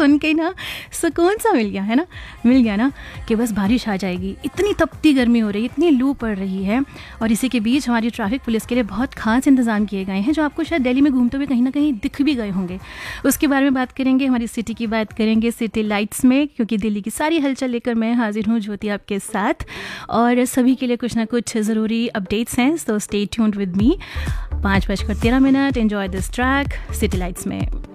सुन के ना सुकून सा मिल गया, है ना, मिल गया ना कि बस बारिश आ जाएगी। इतनी तपती गर्मी हो रही है, इतनी लू पड़ रही है, और इसी के बीच हमारी ट्रैफिक पुलिस के लिए बहुत खास इंतजाम किए गए हैं जो आपको शायद दिल्ली में घूमते हुए कहीं ना कहीं दिख भी गए होंगे। उसके बारे में बात करेंगे, हमारी सिटी की बात करेंगे सिटी लाइट्स में, क्योंकि दिल्ली की सारी हलचल लेकर मैं हाजिर हूँ ज्योति आपके साथ, और सभी के लिए कुछ ना कुछ ज़रूरी अपडेट्स हैं। So stay tuned with me. 5:13 enjoy this track city lights में।